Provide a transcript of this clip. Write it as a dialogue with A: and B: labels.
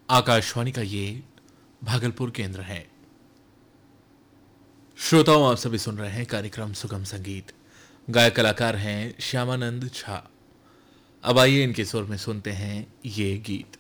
A: आकाशवाणी का ये भागलपुर केंद्र है। श्रोताओं, आप सभी सुन रहे हैं कार्यक्रम सुगम संगीत। गायक कलाकार हैं श्यामानंद झा। अब आइए इनके स्वर में सुनते हैं ये गीत।